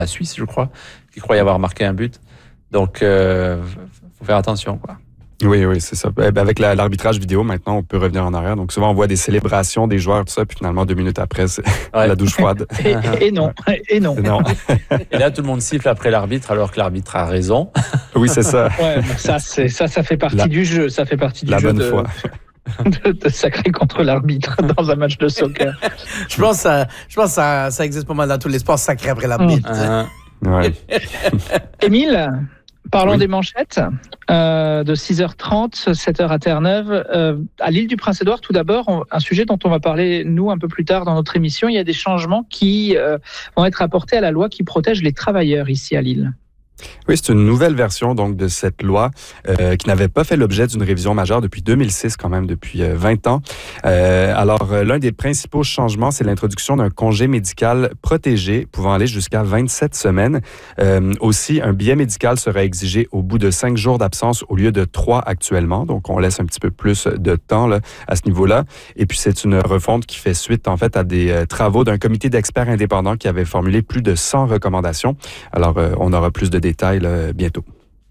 la Suisse, je crois, qui croyait avoir marqué un but. Donc, faut faire attention, quoi. Oui, c'est ça. Avec l'arbitrage vidéo, maintenant, on peut revenir en arrière. Donc, souvent, on voit des célébrations des joueurs, tout ça, puis finalement, 2 minutes après, c'est la douche froide. Et non. Et là, tout le monde siffle après l'arbitre, alors que l'arbitre a raison. Oui, c'est ça. Ouais, ça fait partie du jeu. Ça fait partie du jeu bonne foi. de sacrer contre l'arbitre dans un match de soccer. Je pense que ça existe pas mal dans tous les sports, sacrés après l'arbitre. Ouais. Émile, parlons des manchettes de 6h30, 7h à Terre-Neuve. À l'île du Prince-Édouard, tout d'abord, un sujet dont on va parler, nous, un peu plus tard dans notre émission. Il y a des changements qui vont être apportés à la loi qui protège les travailleurs ici à l'île. Oui, c'est une nouvelle version donc de cette loi qui n'avait pas fait l'objet d'une révision majeure depuis 2006, quand même, depuis 20 ans. Alors, l'un des principaux changements, c'est l'introduction d'un congé médical protégé pouvant aller jusqu'à 27 semaines. Aussi, un billet médical sera exigé au bout de 5 jours d'absence au lieu de 3 actuellement. Donc, on laisse un petit peu plus de temps là, à ce niveau-là. Et puis, c'est une refonte qui fait suite, en fait, à des travaux d'un comité d'experts indépendants qui avait formulé plus de 100 recommandations. Alors, on aura plus de détails bientôt.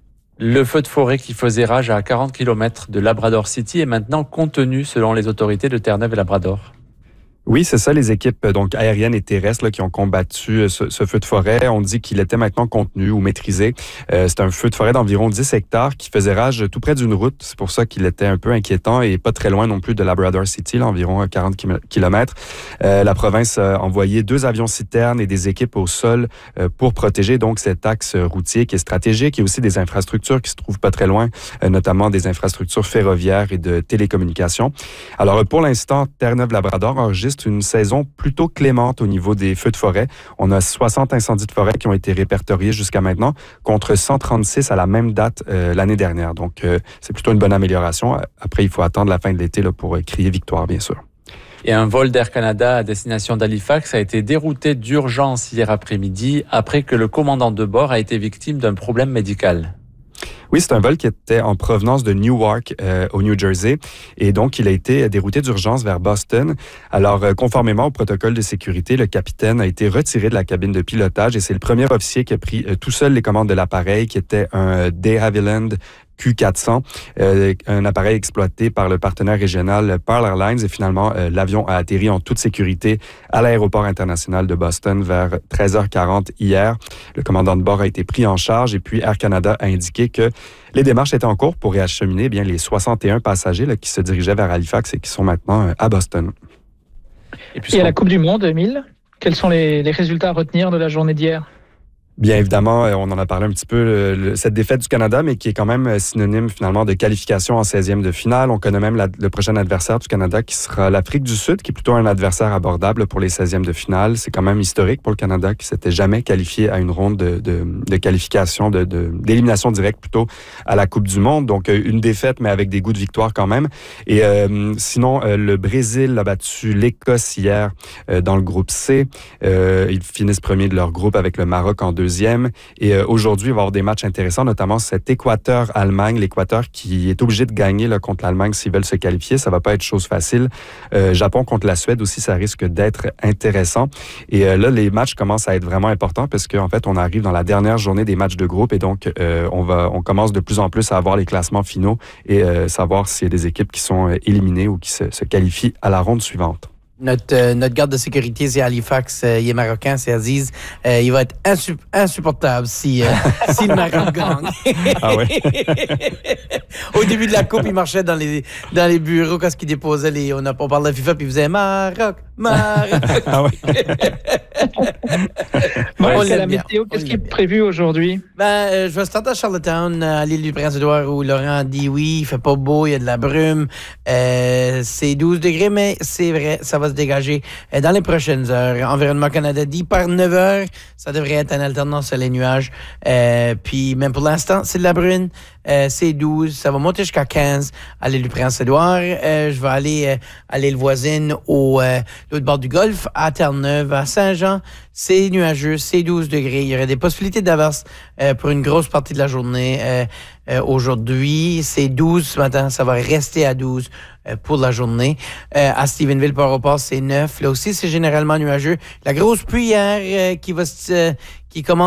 Le feu de forêt qui faisait rage à 40 km de Labrador City est maintenant contenu selon les autorités de Terre-Neuve et Labrador. Oui, c'est ça, les équipes donc aériennes et terrestres là, qui ont combattu ce feu de forêt. On dit qu'il était maintenant contenu ou maîtrisé. C'est un feu de forêt d'environ 10 hectares qui faisait rage tout près d'une route. C'est pour ça qu'il était un peu inquiétant et pas très loin non plus de Labrador City, là, environ 40 km. La province a envoyé 2 avions citernes et des équipes au sol pour protéger donc cet axe routier qui est stratégique. Il y a aussi des infrastructures qui se trouvent pas très loin, notamment des infrastructures ferroviaires et de télécommunications. Alors, pour l'instant, Terre-Neuve-Labrador enregistre une saison plutôt clémente au niveau des feux de forêt. On a 60 incendies de forêt qui ont été répertoriés jusqu'à maintenant, contre 136 à la même date l'année dernière. Donc, c'est plutôt une bonne amélioration. Après, il faut attendre la fin de l'été là, pour crier victoire, bien sûr. Et un vol d'Air Canada à destination d'Halifax a été dérouté d'urgence hier après-midi après que le commandant de bord a été victime d'un problème médical. Oui, c'est un vol qui était en provenance de Newark, au New Jersey. Et donc, il a été dérouté d'urgence vers Boston. Alors, conformément au protocole de sécurité, le capitaine a été retiré de la cabine de pilotage et c'est le premier officier qui a pris tout seul les commandes de l'appareil, qui était un de Havilland Q400, un appareil exploité par le partenaire régional Pearl Airlines. Et finalement, l'avion a atterri en toute sécurité à l'aéroport international de Boston vers 13h40 hier. Le commandant de bord a été pris en charge et puis Air Canada a indiqué que les démarches étaient en cours pour réacheminer les 61 passagers là, qui se dirigeaient vers Halifax et qui sont maintenant à Boston. Et à la Coupe du Monde, Émile, quels sont les résultats à retenir de la journée d'hier? Bien évidemment, on en a parlé un petit peu, cette défaite du Canada, mais qui est quand même synonyme finalement de qualification en 16e de finale. On connaît même le prochain adversaire du Canada qui sera l'Afrique du Sud, qui est plutôt un adversaire abordable pour les 16e de finale. C'est quand même historique pour le Canada qui s'était jamais qualifié à une ronde de qualification, d'élimination directe plutôt à la Coupe du Monde. Donc une défaite, mais avec des goûts de victoire quand même. Et sinon, le Brésil a battu l'Écosse hier dans le groupe C. Ils finissent premier de leur groupe avec le Maroc en 2e. Et aujourd'hui, il va y avoir des matchs intéressants, notamment cet Équateur-Allemagne. L'Équateur qui est obligé de gagner là, contre l'Allemagne s'ils veulent se qualifier. Ça va pas être chose facile. Japon contre la Suède aussi, ça risque d'être intéressant. Et là, les matchs commencent à être vraiment importants parce qu'en fait, on arrive dans la dernière journée des matchs de groupe et donc on commence de plus en plus à avoir les classements finaux et savoir s'il y a des équipes qui sont éliminées ou qui se qualifient à la ronde suivante. Notre garde de sécurité, c'est Halifax, il est marocain, c'est Aziz. Il va être insupportable si le Maroc gagne. Ah ouais? Au début de la coupe, il marchait dans les bureaux quand il déposait on parlait de la FIFA, puis il faisait Maroc. Ah ouais? Bon, c'est la météo. Qu'est-ce qui est prévu aujourd'hui? Je vais starter à Charlottetown, à l'île du Prince-Édouard, où Laurent dit oui, il fait pas beau, il y a de la brume. C'est 12 degrés, mais c'est vrai, ça va se dégager dans les prochaines heures. Environnement Canada dit par 9 heures, ça devrait être en alternance sur les nuages. Puis même pour l'instant, c'est de la brune. C'est 12, ça va monter jusqu'à 15 à l'île du Prince-Édouard. Je vais aller à l'île voisine l'autre bord du Golfe, à Terre-Neuve, à Saint-Jean. C'est nuageux, c'est 12 degrés. Il y aurait des possibilités d'averse pour une grosse partie de la journée. Aujourd'hui, c'est 12 ce matin. Ça va rester à 12 pour la journée. À Stephenville, Port-au-Port, c'est 9. Là aussi, c'est généralement nuageux. La grosse pluie hier qui commence